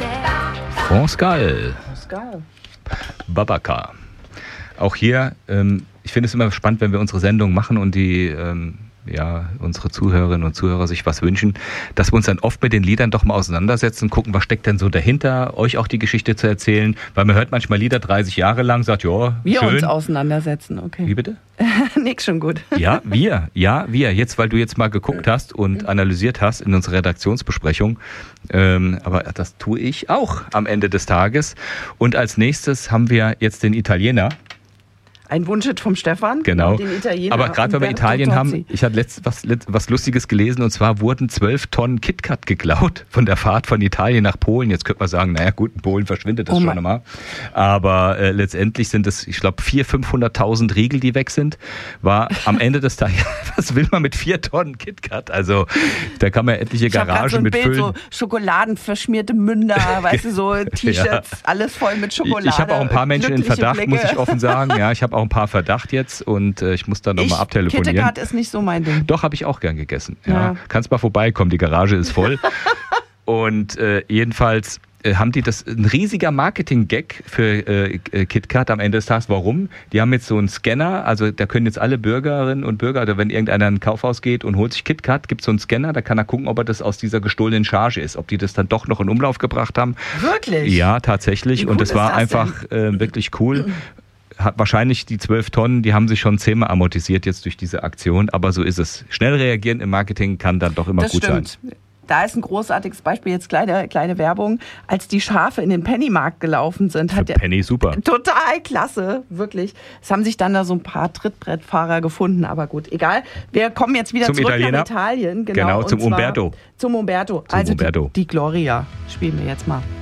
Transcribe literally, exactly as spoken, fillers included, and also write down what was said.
France Gall. France Gall. Babaka. Auch hier, ähm, ich finde es immer spannend, wenn wir unsere Sendung machen und die, ähm, ja, unsere Zuhörerinnen und Zuhörer sich was wünschen, dass wir uns dann oft mit den Liedern doch mal auseinandersetzen, gucken, was steckt denn so dahinter, euch auch die Geschichte zu erzählen, weil man hört manchmal Lieder dreißig Jahre lang, sagt, ja, Wir schön. uns auseinandersetzen, okay. Wie bitte? Nix, schon gut. Ja, wir, ja, wir. Jetzt, weil du jetzt mal geguckt hast und analysiert hast in unserer Redaktionsbesprechung, ähm, aber das tue ich auch am Ende des Tages. Und als nächstes haben wir jetzt den Italiener. Ein Wunschhit vom Stefan, genau. Den Italiener. Aber gerade wenn wir Italien Tozzi. haben, ich hatte letztens was, was Lustiges gelesen, und zwar wurden zwölf Tonnen KitKat geklaut von der Fahrt von Italien nach Polen. Jetzt könnte man sagen, naja gut, in Polen verschwindet das oh schon einmal. Aber äh, letztendlich sind es, ich glaube, vierhunderttausend, fünfhunderttausend Riegel, die weg sind. War am Ende des Tages, was will man mit vier Tonnen KitKat? Also da kann man etliche ich Garagen so ein mit Bild, füllen. So Schokoladenverschmierte Münder, weißt du, so T-Shirts, ja. Alles voll mit Schokolade. Ich, ich habe auch ein paar Menschen in Verdacht, Blicke. Muss ich offen sagen. Ja, ich habe auch ein paar Verdacht jetzt. Und äh, ich muss dann nochmal abtelefonieren. KitKat ist nicht so mein Ding. Doch, habe ich auch gern gegessen. Ja. Ja. Kannst mal vorbeikommen, die Garage ist voll. Und äh, jedenfalls äh, haben die das, ein riesiger Marketing-Gag für äh, KitKat am Ende des Tages. Warum? Die haben jetzt so einen Scanner, also da können jetzt alle Bürgerinnen und Bürger, also wenn irgendeiner in ein Kaufhaus geht und holt sich KitKat, gibt es so einen Scanner, da kann er gucken, ob er das aus dieser gestohlenen Charge ist, ob die das dann doch noch in Umlauf gebracht haben. Wirklich? Ja, tatsächlich. Und es war das einfach äh, wirklich cool. Hat wahrscheinlich die zwölf Tonnen, die haben sich schon zehnmal amortisiert jetzt durch diese Aktion, aber so ist es. Schnell reagieren im Marketing kann dann doch immer das gut stimmt. sein. Da ist ein großartiges Beispiel, jetzt kleine, kleine Werbung, als die Schafe in den Pennymarkt gelaufen sind. Hat Für Penny super. Total klasse, wirklich. Es haben sich dann da so ein paar Trittbrettfahrer gefunden, aber gut, egal. Wir kommen jetzt wieder zum zurück Italiener. nach Italien. Genau, genau zum Umberto. Zum Umberto. Zum also Umberto. Die, die Gloria spielen wir jetzt mal.